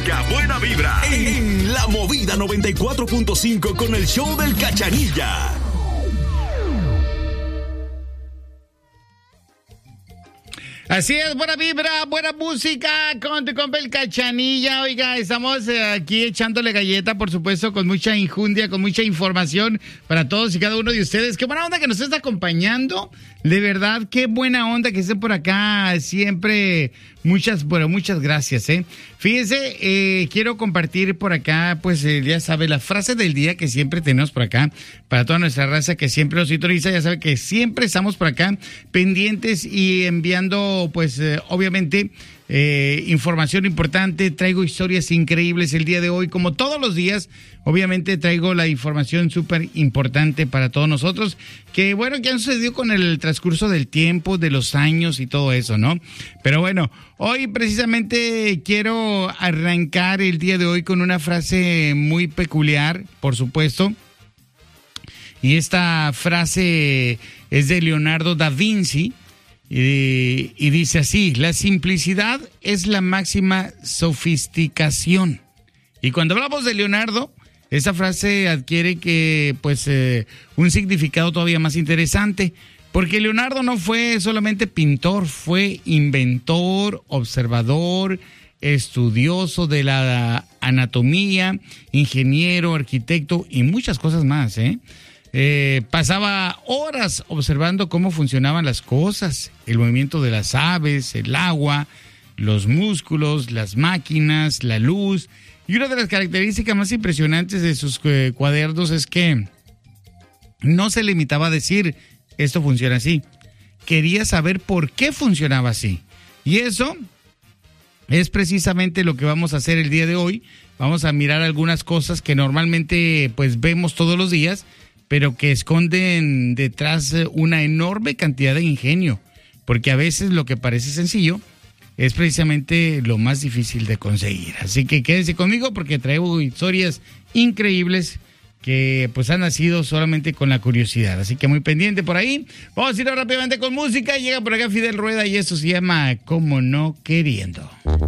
música, buena vibra, en La Movida 94.5 con el show del Cachanilla. Así es, buena vibra, buena música con tu compa el Cachanilla. Oiga, estamos aquí echándole galleta, por supuesto, con mucha injundia, con mucha información para todos y cada uno de ustedes. Qué buena onda que nos está acompañando. De verdad, qué buena onda que estén por acá. Siempre muchas gracias, Fíjense, quiero compartir por acá, pues ya sabe, la frase del día que siempre tenemos por acá, para toda nuestra raza que siempre nos sintoniza. Ya sabe que siempre estamos por acá pendientes y enviando, pues obviamente, información importante. Traigo historias increíbles el día de hoy, como todos los días. Obviamente traigo la información súper importante para todos nosotros, que bueno, que han sucedido con el transcurso del tiempo, de los años y todo eso, ¿no? Pero bueno, hoy precisamente quiero arrancar el día de hoy con una frase muy peculiar, por supuesto. Y esta frase es de Leonardo da Vinci. Y dice así: la simplicidad es la máxima sofisticación. Y cuando hablamos de Leonardo, esa frase adquiere un significado todavía más interesante, porque Leonardo no fue solamente pintor, fue inventor, observador, estudioso de la anatomía, ingeniero, arquitecto y muchas cosas más, pasaba horas observando cómo funcionaban las cosas, el movimiento de las aves, el agua, los músculos, las máquinas, la luz. Y una de las características más impresionantes de sus cuadernos es que no se limitaba a decir, esto funciona así. Quería saber por qué funcionaba así. Y eso es precisamente lo que vamos a hacer el día de hoy. Vamos a mirar algunas cosas que normalmente pues vemos todos los días, pero que esconden detrás una enorme cantidad de ingenio, porque a veces lo que parece sencillo es precisamente lo más difícil de conseguir. Así que quédense conmigo porque traigo historias increíbles que pues han nacido solamente con la curiosidad. Así que muy pendiente por ahí. Vamos a ir rápidamente con música. Llega por acá Fidel Rueda y esto se llama Como No Queriendo.